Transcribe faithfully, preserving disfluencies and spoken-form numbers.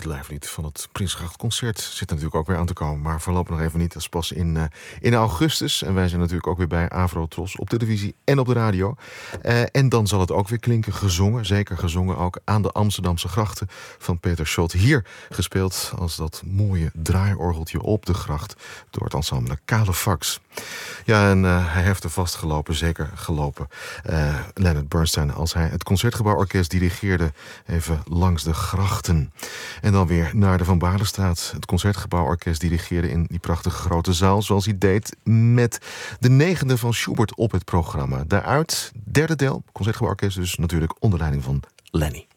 live lied van het Prinsgrachtconcert zit natuurlijk ook weer aan te komen. Maar voorlopig nog even niet. Dat is pas in, uh, in augustus. En wij zijn natuurlijk ook weer bij Avrotros op televisie en op de radio. Uh, en dan zal het ook weer klinken gezongen. Zeker gezongen ook aan de Amsterdamse grachten van Peter Schott. Hier gespeeld als dat mooie draaiorgeltje op de gracht door het ensemble Kalefax. Ja, en uh, hij heeft er vastgelopen, zeker gelopen. Uh, Leonard Bernstein, als hij het Concertgebouworkest dirigeerde even langs de grachten. En dan weer naar de Van Baarlestraat. Het Concertgebouworkest dirigeerde in die prachtige grote zaal, zoals hij deed met de negende van Schubert op het programma. Daaruit, derde deel, Concertgebouworkest dus natuurlijk onder leiding van Lenny.